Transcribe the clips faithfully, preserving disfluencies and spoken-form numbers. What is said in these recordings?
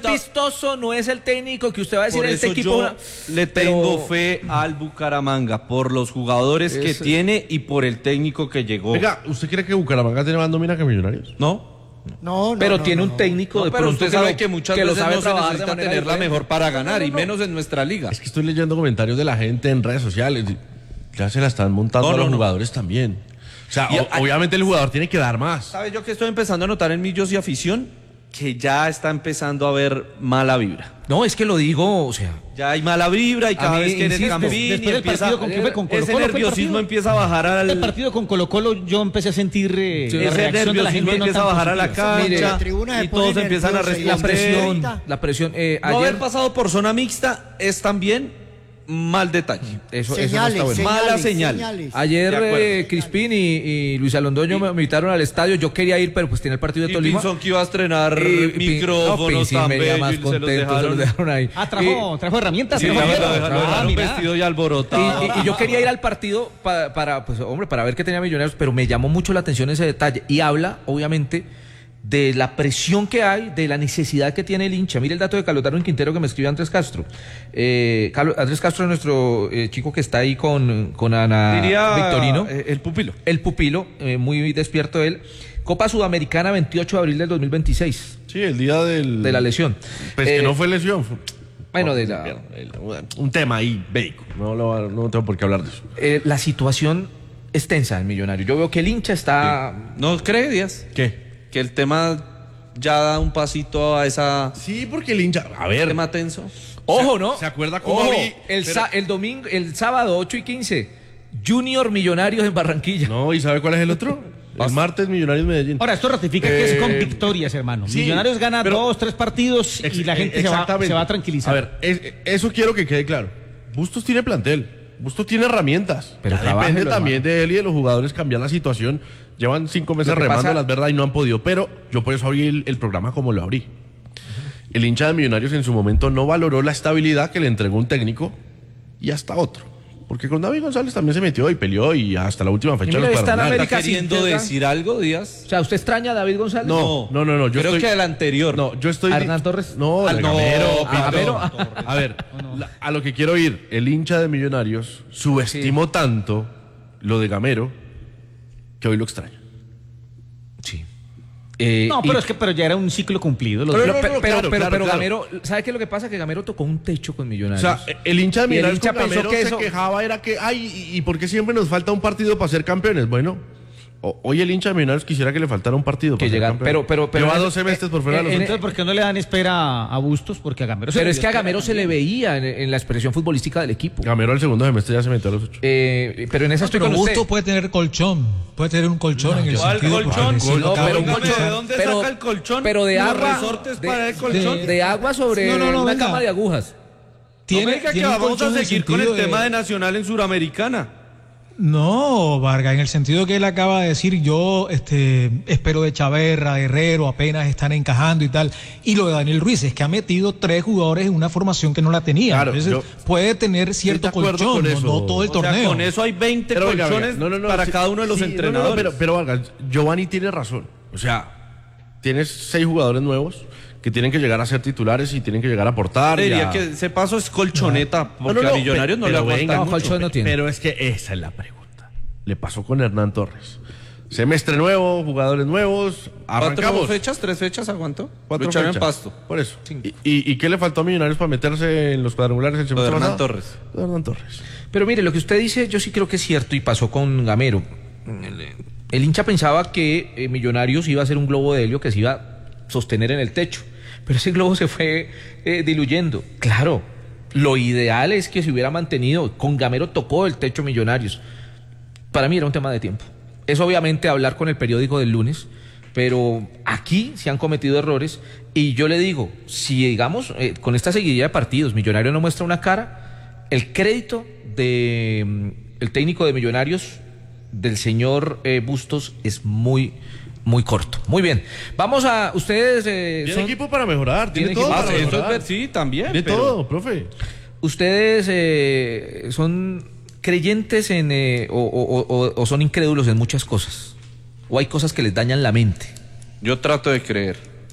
Vistoso no es el técnico que usted va a decir por este eso equipo. yo una... le tengo pero... fe al Bucaramanga por los jugadores es... que tiene y por el técnico que llegó. Venga, ¿usted cree que Bucaramanga tiene más nómina que Millonarios? ¿No? No, no, pero no, tiene no, un técnico no, de pero pronto usted sabe que muchas que veces lo sabe no se trabajar de necesita manera tener la diferente. mejor para ganar, No, no, y no. menos en nuestra liga. Es que estoy leyendo comentarios de la gente en redes sociales. Ya se la están montando No, a no, los no. jugadores también. O sea, Y o- hay- obviamente el jugador tiene que dar más. ¿Sabe yo que estoy empezando a notar en Millos y afición? Que ya está empezando a haber mala vibra. No, es que lo digo, o sea, Ya hay mala vibra y cada mí, vez que eres insisto, Campín después y del empieza, partido con que fue con Colo-Colo, ese fue el nerviosismo partido. empieza a bajar al... El partido con Colo Colo yo empecé a sentir eh, Sí, la ese reacción de la nerviosismo gente no empieza a tan bajar a la positiva. cancha Mire, la tribuna se y pone todos empiezan a nerviosa y la responder. presión, ahorita. la presión. Eh, No ayer, haber pasado por zona mixta es también mal detalle. eso, eso no Señales, está bueno. señales, Mala señal. señales. Ayer De acuerdo. eh, Crispín y, y Luis Alondoño me invitaron al estadio. Yo quería ir, pero pues tiene el partido de Y Tolima. Pinzón que iba a estrenar Y Pin- micrófonos no, Pinzín tan venía bello más y se los contento, se los dejaron. dejaron ahí. Ah, trajo, trajo herramientas. Sí, trajo lo hierro. dejaron, lo Ah, dejaron mira. vestido y alborotado. Y, y- y yo quería ir al partido pa- para, pues, hombre, para ver qué tenía Millonarios, pero me llamó mucho la atención ese detalle. Y habla, obviamente, de la presión que hay, de la necesidad que tiene el hincha. Mire el dato de Carlos Darwin Quintero que me escribió Andrés Castro. Eh, Carlos, Andrés Castro es nuestro eh, chico que está ahí con, con Ana Diría Victorino. eh, el pupilo. El pupilo, eh, muy despierto él. Copa Sudamericana, veintiocho de abril del dos mil veintiséis, Sí, el día del... de la lesión. Pues Eh, que no fue lesión. Fue... Bueno, de la... El- Un tema ahí, médico. No, lo- no tengo por qué hablar de eso. eh, la situación es tensa en Millonario. Yo veo que el hincha está... ¿No cree, Díaz? ¿Qué? Que el tema ya da un pasito a esa Sí, porque el hincha... A ver, tema tenso. Ojo, ¿no? ¿se acuerda cómo Ojo, vi- el, Pero- sa- el domingo, el sábado ocho y quince, Junior Millonarios en Barranquilla. No, ¿y sabe cuál es el otro? El martes Millonarios Medellín. Ahora, esto ratifica que es con Eh, victorias, hermano. sí, Millonarios gana pero- dos, tres partidos y la gente se va, Exactamente. se va a tranquilizar. A ver, es- eso quiero que quede claro. Bustos tiene plantel. Bustos tiene herramientas. Pero Ya depende trabájenlo, también hermano. de él y de los jugadores cambiar la situación. Llevan cinco meses Lo que remando pasa- las verdad y no han podido. Pero yo por eso abrí el, el programa como lo abrí. El hincha de Millonarios en su momento no valoró la estabilidad que le entregó un técnico y hasta otro. Porque con David González también se metió y peleó y hasta la última fecha Y mira, los está en cuadrangulares. América ¿Está queriendo sin- decir algo, Díaz? O sea, ¿usted extraña a David González? No, no, no, no. Yo Creo estoy- que el anterior. No, yo estoy. ¿A Hernán Torres? No, Al- de no, Gamero, a Pinto. Gamero. A ver, la- a lo que quiero ir, el hincha de Millonarios subestimó tanto lo de Gamero que hoy lo extraña. Sí. Eh, no, y- pero es que pero ya era un ciclo cumplido. Los- Pero, No, no, pero, no, pero, claro, pero, claro, pero claro. Gamero, ¿sabe qué es lo que pasa? Que Gamero tocó un techo con O Millonarios. sea, el hincha de Y el Millonarios hincha con pensó Gamero que se eso- quejaba, era que, ay, ¿y, y por qué siempre nos falta un partido para ser campeones? Bueno, o- hoy el hincha de Millonarios quisiera que le faltara un partido Que para ser llegar- campeón. pero- pero- pero Lleva en- dos semestres por fuera de en- los en- ocho. Entonces, ¿por qué no le dan espera a Bustos? Porque a Gamero se Pero le es dio que a espera Gamero se le también. veía en, en la expresión futbolística del equipo. Gamero al segundo semestre ya se metió a los ocho. Eh, pero en esa estoy Pero con usted. Bustos puede tener colchón, puede tener un colchón en el ¿Cuál sentido colchón? porque si No, lo acaba pero de un Dígame, colchón. ¿de dónde pero- saca el colchón? Pero de Los agua. resortes de, para el colchón. de- de agua sobre No, no, no, una venga. cama de agujas. tiene, no me diga tiene que un vamos a colchón en el seguir con el sentido tema de- de Nacional en Suramericana. No, Vargas, en el sentido que él acaba de decir, yo este, espero de Chaverra, Herrero, apenas están encajando y tal. Y lo de Daniel Ruiz es que ha metido tres jugadores en una formación que no la tenía. Claro, Entonces yo- puede tener cierto de acuerdo colchón, con no, eso. no todo el O sea, torneo. con eso hay veinte Pero venga, colchones venga, no, no, no, para sí, cada uno de los sí, no, no, no, entrenadores. pero, pero Vargas, Giovanni tiene razón. O sea, tienes seis jugadores nuevos que tienen que llegar a ser titulares y tienen que llegar a aportar. y Diría a- que ese paso es colchoneta, No, porque no, no, a Millonarios no pero le aguanta venga, No, mucho. colchón no tiene. Pero es que esa es la pregunta. Le pasó con Hernán Torres. Semestre nuevo, jugadores nuevos, ¿Cuatro arrancamos. fechas? ¿Tres fechas aguantó? Cuatro Lo echaron en fechas. pasto. Por eso. ¿Y, y, y qué le faltó a Millonarios para meterse en los cuadrangulares el Lo de semestre Hernán pasado? Torres. Lo de Hernán Torres. Pero mire, lo que usted dice, yo sí creo que es cierto y pasó con Gamero. El, el hincha pensaba que eh, Millonarios iba a ser un globo de helio que se iba a sostener en el techo. Pero ese globo se fue eh, diluyendo. Claro, lo ideal es que se hubiera mantenido. Con Gamero tocó el techo Millonarios. Para mí era un tema de tiempo. Es obviamente hablar con el periódico del lunes, pero aquí se han cometido errores y yo le digo, si digamos, eh, con esta seguidilla de partidos, Millonarios no muestra una cara, el crédito de mm, el técnico de Millonarios, del señor eh, Bustos, es muy, muy corto. Muy bien, vamos a, ustedes eh, Tiene son- equipo para mejorar, tiene, Tiene todo equipo para Ah, eso es mejorar. ver, sí, también. Tiene pero- todo, profe. ustedes eh, son creyentes en eh, o, o- o- o son incrédulos en muchas cosas, o hay cosas que les dañan la mente. Yo trato de creer.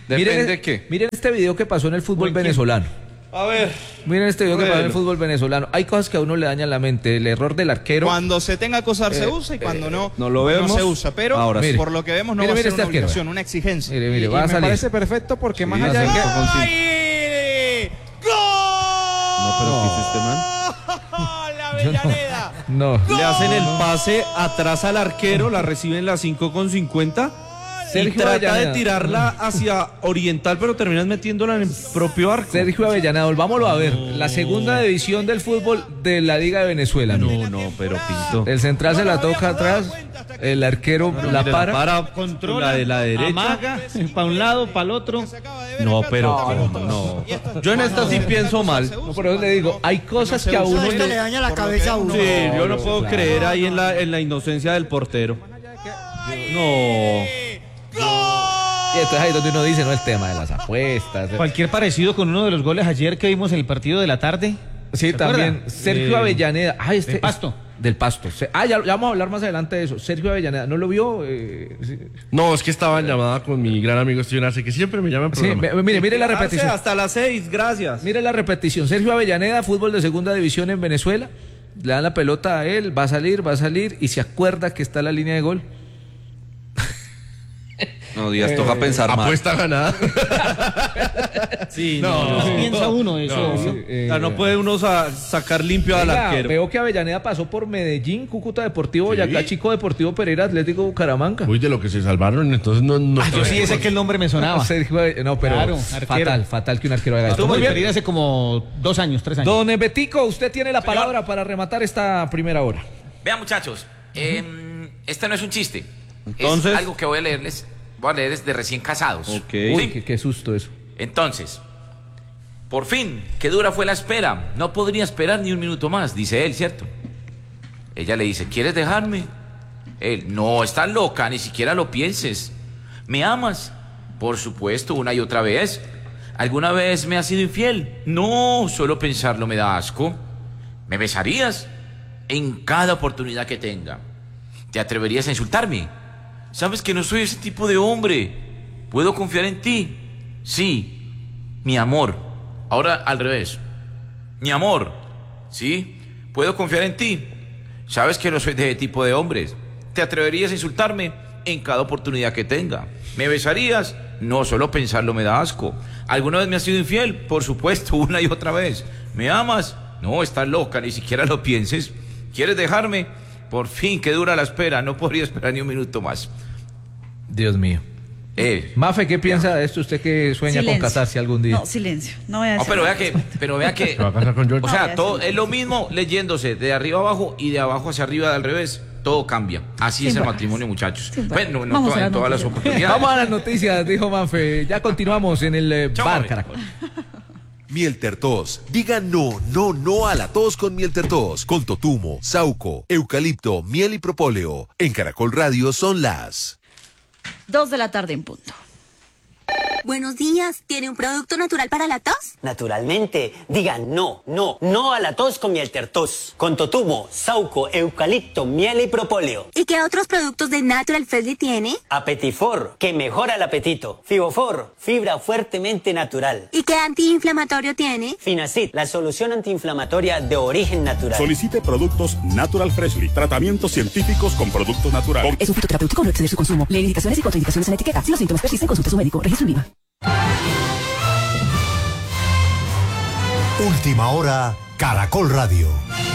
Depende miren, de qué. Miren este video que pasó en el fútbol venezolano. A ver. Miren este video que pasó en el Bueno. fútbol venezolano. Hay cosas que a uno le dañan la mente. El error del arquero. Cuando se tenga que usar se Eh, usa y cuando no, no lo vemos. se usa. Pero Ahora sí. por lo que vemos no Mire, va a mire ser este una arquero. obligación, una exigencia. Mire, mire, Y va a me salir. parece perfecto porque Sí, más va a allá de salir. que... ¡Ay! ¡Gol! No, pero ¿qué es este man? ¡La Avellaneda! No. Le hacen el pase atrás al arquero, la reciben las cinco con cincuenta y Sergio trata Avellaneda. de tirarla hacia oriental, pero terminas metiéndola en el propio arco. Sergio Avellaneda, volvámoslo a ver. La segunda división del fútbol de la Liga de Venezuela. No, no, pero Pinto. El central se la toca atrás. El arquero la Mire, para. Controla, la de la derecha. amaga, para un lado, para el otro. No, pero no, no. Yo en esta sí pienso mal. No, por eso le digo, hay cosas que a uno Esto le le... daña la cabeza a uno. Sí, yo no puedo creer ahí en la, en la inocencia del portero. No. Y entonces ahí es donde uno dice, no, el tema de las apuestas. Cualquier parecido con uno de los goles ayer que vimos en el partido de la tarde. Sí, ¿Se también. acuerda? Sergio De- Avellaneda. Ah, este, del Pasto. Del Pasto. Se- Ah, ya, ya vamos a hablar más adelante de eso. Sergio Avellaneda, ¿no lo vio? Eh, sí, No, es que estaba en llamada con mi gran amigo Steven Arce, que siempre me llama en Sí, programa. ve- mire, mire la Arce, repetición. Hasta las seis, gracias. Mire la repetición. Sergio Avellaneda, fútbol de segunda división en Venezuela. Le dan la pelota a él, va a salir, va a salir y se acuerda que está la línea de gol. No, Díaz, toca pensar mal. Apuesta ganada. Sí, No. no, no. Piensa uno eso. No, obvio. sí. Eh, O sea, no puede uno sa- sacar limpio al venga, arquero. veo que Avellaneda pasó por Medellín, Cúcuta Deportivo, Boyacá, Sí. Chico Deportivo Pereira, Atlético Bucaramanga. Uy, de lo que se salvaron, entonces no... no Ah, yo sí sé que el nombre me sonaba. Sergio Ave- no, pero Claro, arquero. fatal, fatal que un arquero haga esto. Estuvo Muy en bien. Pereira hace como dos años, tres años. Don Betico, usted tiene la palabra para rematar esta primera hora. Vean, muchachos, eh, este no es un chiste. Entonces- Es algo que voy a leerles. Voy a leerles de recién casados. Ok. Uy, ¿Sí? qué, qué susto eso. Entonces, por fin, qué dura fue la espera. No podría esperar ni un minuto más, dice él, ¿cierto? Ella le dice, ¿quieres dejarme? Él, no, estás loca, ni siquiera lo pienses. ¿Me amas? Por supuesto, una y otra vez. ¿Alguna vez me has sido infiel? No, solo pensarlo me da asco. ¿Me besarías? En cada oportunidad que tenga. ¿Te atreverías a insultarme? Sabes que no soy ese tipo de hombre. ¿Puedo confiar en ti? Sí, mi amor. Ahora al revés. Mi amor. Sí, puedo confiar en ti. Sabes que no soy de ese tipo de hombres. ¿Te atreverías a insultarme? En cada oportunidad que tenga. ¿Me besarías? No, solo pensarlo me da asco. ¿Alguna vez me has sido infiel? Por supuesto, una y otra vez. ¿Me amas? No, estás loca, ni siquiera lo pienses. ¿Quieres dejarme? Por fin, que dura la espera. No podría esperar ni un minuto más. Dios mío. Eh, Mafe, ¿qué piensa de esto? Usted que sueña Silencio. con casarse algún día. No, silencio. No voy a no, decir pero vea nada. que, pero vea que, Se va a casar con George. o sea, No, todo ya sí. es lo mismo leyéndose de arriba abajo y de abajo hacia arriba al revés. Todo cambia. Así Sin es el palabras. matrimonio, muchachos. Sin Bueno, palabras. no Vamos to- a la en todas las noticia. oportunidades. Vamos a las noticias, dijo Manfe. Ya continuamos en el eh, Chao, bar Mafe. Caracol. Miel Tertos. Diga no, no, no a la tos con Miel Tertos. Con totumo, sauco, eucalipto, miel y propóleo. En Caracol Radio son las... Dos de la tarde en punto. Buenos días, ¿tiene un producto natural para la tos? Naturalmente, diga no, no, no a la tos con Miel Tertos. Con totumo, sauco, eucalipto, miel y propóleo. ¿Y qué otros productos de Natural Freshly tiene? Apetifor, que mejora el apetito. Fibofor, fibra fuertemente natural. ¿Y qué antiinflamatorio tiene? Finacid, la solución antiinflamatoria de origen natural. Solicite productos Natural Freshly. Tratamientos científicos con productos naturales. Es un fitoterapéutico, no exceder su consumo. Lee indicaciones y contraindicaciones en la etiqueta. Si los síntomas persisten, consulte a su médico. Registro en Viva. Última hora, Caracol Radio.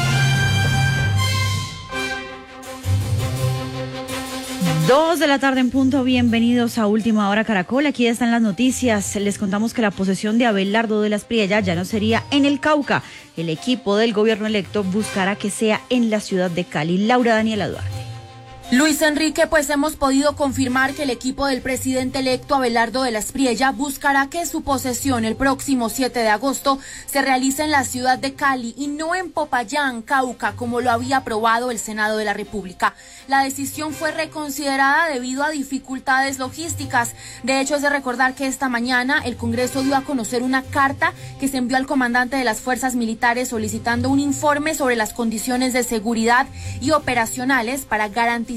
Dos de la tarde en punto, bienvenidos a Última Hora Caracol, aquí están las noticias, les contamos que la posesión de Abelardo de las Priella ya no sería en el Cauca, el equipo del gobierno electo buscará que sea en la ciudad de Cali. Laura Daniela Duarte. Luis Enrique, pues hemos podido confirmar que el equipo del presidente electo Abelardo de las Priella buscará que su posesión el próximo siete de agosto se realice en la ciudad de Cali y no en Popayán, Cauca, como lo había aprobado el Senado de la República. La decisión fue reconsiderada debido a dificultades logísticas. De hecho, es de recordar que esta mañana el Congreso dio a conocer una carta que se envió al comandante de las fuerzas militares solicitando un informe sobre las condiciones de seguridad y operacionales para garantizar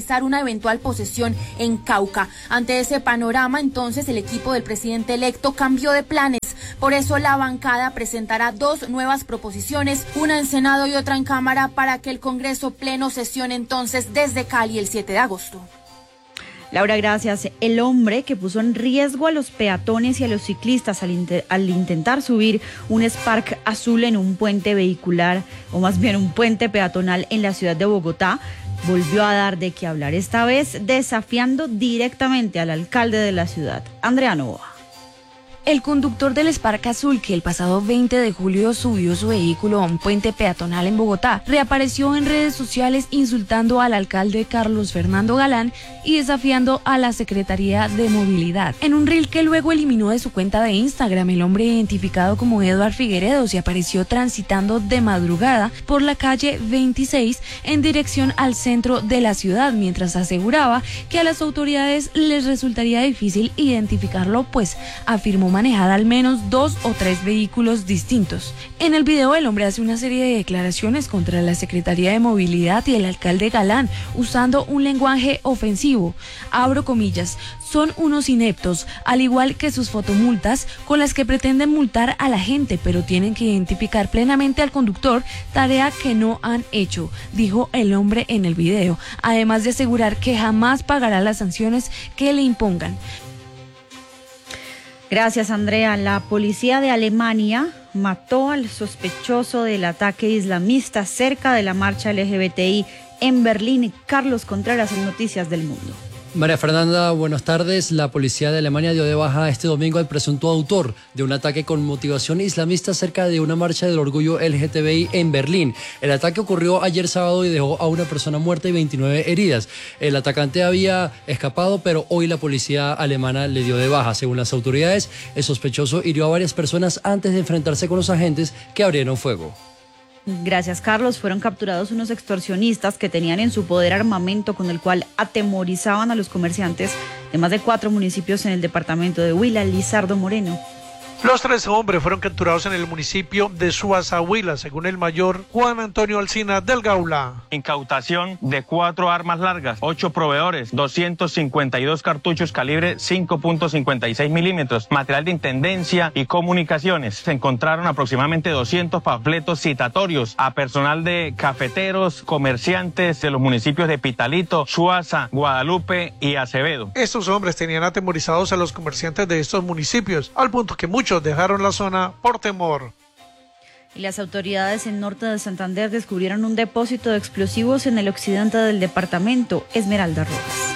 analizar una eventual posesión en Cauca. Ante ese panorama, entonces, el equipo del presidente electo cambió de planes. Por eso la bancada presentará dos nuevas proposiciones, una en Senado y otra en Cámara, para que el Congreso pleno sesione entonces desde Cali el siete de agosto. Laura, gracias. El hombre que puso en riesgo a los peatones y a los ciclistas al, inter- al intentar subir un Spark azul en un puente vehicular, o más bien un puente peatonal en la ciudad de Bogotá, volvió a dar de qué hablar, esta vez desafiando directamente al alcalde de la ciudad, Andrea Novoa. El conductor del Spark azul, que el pasado veinte de julio subió su vehículo a un puente peatonal en Bogotá, reapareció en redes sociales insultando al alcalde Carlos Fernando Galán y desafiando a la Secretaría de Movilidad. En un reel que luego eliminó de su cuenta de Instagram, el hombre identificado como Eduard Figueredo se apareció transitando de madrugada por la calle veintiséis en dirección al centro de la ciudad, mientras aseguraba que a las autoridades les resultaría difícil identificarlo, pues afirmó manejar al menos dos o tres vehículos distintos. En el video, el hombre hace una serie de declaraciones contra la Secretaría de Movilidad y el alcalde Galán, usando un lenguaje ofensivo. Abro comillas, son unos ineptos, al igual que sus fotomultas, con las que pretenden multar a la gente, pero tienen que identificar plenamente al conductor, tarea que no han hecho, dijo el hombre en el video, además de asegurar que jamás pagará las sanciones que le impongan. Gracias, Andrea. La policía de Alemania mató al sospechoso del ataque islamista cerca de la marcha L G B T I en Berlín. Carlos Contreras en Noticias del Mundo. María Fernanda, buenas tardes. La policía de Alemania dio de baja este domingo al presunto autor de un ataque con motivación islamista cerca de una marcha del orgullo L G T B I en Berlín. El ataque ocurrió ayer sábado y dejó a una persona muerta y veintinueve heridas. El atacante había escapado, pero hoy la policía alemana le dio de baja. Según las autoridades, el sospechoso hirió a varias personas antes de enfrentarse con los agentes que abrieron fuego. Gracias, Carlos. Fueron capturados unos extorsionistas que tenían en su poder armamento con el cual atemorizaban a los comerciantes de más de cuatro municipios en el departamento de Huila. Lizardo Moreno. Los tres hombres fueron capturados en el municipio de Suaza, Huila, según el mayor Juan Antonio Alsina del Gaula. Incautación de cuatro armas largas, ocho proveedores, doscientos cincuenta y dos cartuchos calibre cinco punto cincuenta y seis milímetros, material de intendencia y comunicaciones. Se encontraron aproximadamente doscientos panfletos citatorios a personal de cafeteros, comerciantes de los municipios de Pitalito, Suaza, Guadalupe y Acevedo. Estos hombres tenían atemorizados a los comerciantes de estos municipios, al punto que muchos dejaron la zona por temor. Y las autoridades en norte de Santander descubrieron un depósito de explosivos en el occidente del departamento. Esmeralda Rojas.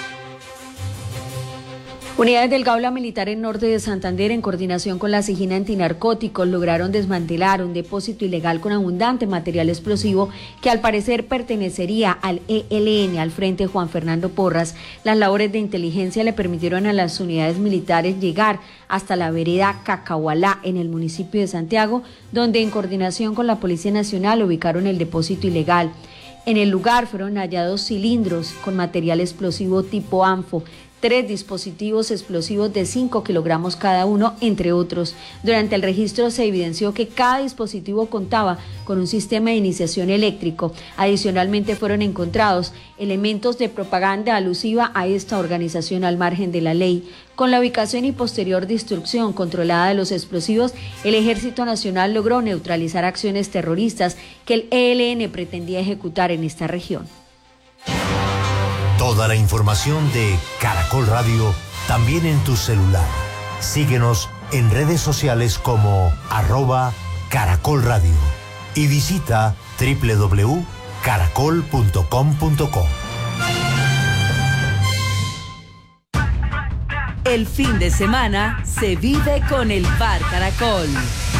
Unidades del Gaula Militar en norte de Santander, en coordinación con la Sigina Antinarcóticos, lograron desmantelar un depósito ilegal con abundante material explosivo que al parecer pertenecería al E L N, al Frente Juan Fernando Porras. Las labores de inteligencia le permitieron a las unidades militares llegar hasta la vereda Cacahualá, en el municipio de Santiago, donde en coordinación con la Policía Nacional ubicaron el depósito ilegal. En el lugar fueron hallados cilindros con material explosivo tipo ANFO, tres dispositivos explosivos de cinco kilogramos cada uno, entre otros. Durante el registro se evidenció que cada dispositivo contaba con un sistema de iniciación eléctrico. Adicionalmente fueron encontrados elementos de propaganda alusiva a esta organización al margen de la ley. Con la ubicación y posterior destrucción controlada de los explosivos, el Ejército Nacional logró neutralizar acciones terroristas que el E L N pretendía ejecutar en esta región. Toda la información de Caracol Radio también en tu celular. Síguenos en redes sociales como arroba Caracol Radio y visita doble u doble u doble u punto caracol punto com punto co. El fin de semana se vive con el Bar Caracol.